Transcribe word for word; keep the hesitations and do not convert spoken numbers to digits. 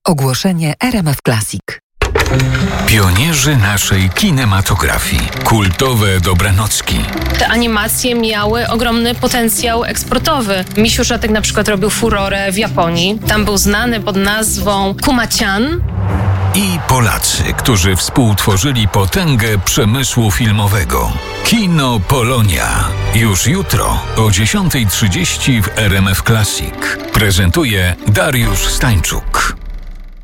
Ogłoszenie R M F Classic. Pionierzy naszej kinematografii. Kultowe dobranocki. Te animacje miały ogromny potencjał eksportowy. Misiu Szatek na przykład robił furorę w Japonii. Tam był znany pod nazwą Kuma-chan. I Polacy, którzy współtworzyli potęgę przemysłu filmowego. Kino Polonia. Już jutro o dziesiąta trzydzieści w R M F Classic. Prezentuje Dariusz Stańczuk.